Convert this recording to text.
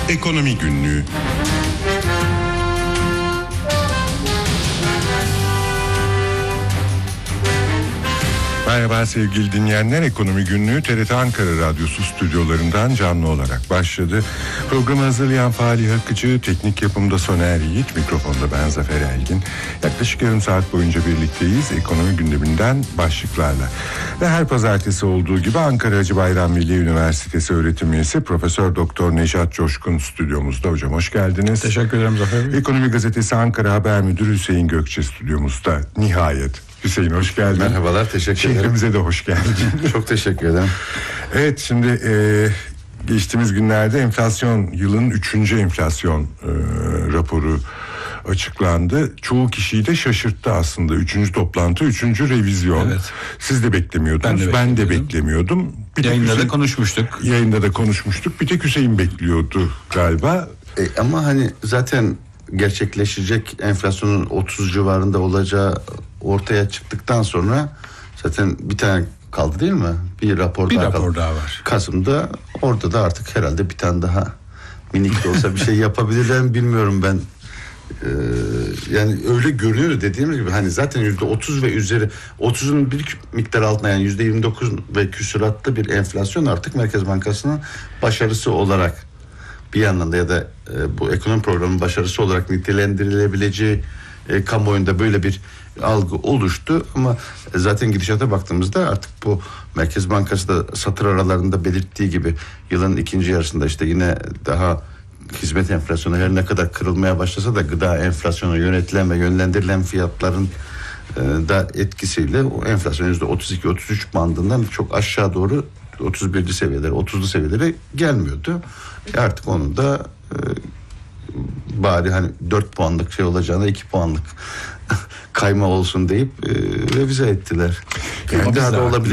Ekonomi Günlüğü. Merhaba sevgili dinleyenler, Ekonomi Günlüğü TRT Ankara Radyosu stüdyolarından canlı olarak başladı. Programı hazırlayan Fahri Hakkıcı, teknik yapımda Soner Yiğit, mikrofonda ben Zafer Elgin. Yaklaşık yarım saat boyunca birlikteyiz ekonomi gündeminden başlıklarla. Ve her pazartesi olduğu gibi Ankara Hacı Bayram Milli Üniversitesi öğretim üyesi Profesör Doktor Nejat Coşkun stüdyomuzda. Hocam hoş geldiniz. Teşekkür ederim Zafer Bey. Ekonomi Gazetesi Ankara Haber Müdürü Hüseyin Gökçe stüdyomuzda nihayet. Hüseyin hoş geldin. Merhabalar, teşekkür ederim. Şehrimize de hoş geldin. Çok teşekkür ederim. Evet, şimdi geçtiğimiz günlerde yılın 3. enflasyon raporu açıklandı. Çoğu kişiyi de şaşırttı aslında. 3. toplantı, 3. revizyon. Evet. Siz de beklemiyordunuz. Ben de beklemiyordum. Yayında da konuşmuştuk. Bir tek Hüseyin bekliyordu galiba. Ama hani zaten gerçekleşecek enflasyonun 30 civarında olacağı ortaya çıktıktan sonra zaten bir tane kaldı değil mi? Bir rapor daha var. Kasım'da, orada da artık herhalde bir tane daha minik de olsa bir şey yapabilirler mi bilmiyorum ben. Yani öyle görünüyor dediğimiz gibi, hani zaten %30 ve üzeri, 30'un bir miktar altına, yani %29 ve küsuratlı bir enflasyon artık Merkez Bankası'nın başarısı olarak bir yandan da, ya da bu ekonomi programının başarısı olarak nitelendirilebileceği kamuoyunda böyle bir algı oluştu. Ama zaten gidişata baktığımızda artık bu Merkez Bankası da satır aralarında belirttiği gibi yılın ikinci yarısında işte yine daha hizmet enflasyonu her ne kadar kırılmaya başlasa da gıda enflasyonu yönetilen ve yönlendirilen fiyatların da etkisiyle o enflasyon %32-33 bandından çok aşağı doğru 31'li seviyelere, 30'lu seviyelere gelmiyordu. Artık onun da bari hani 4 puanlık şey olacağına 2 puanlık kayma olsun deyip revize ettiler. Yani daha da olabilir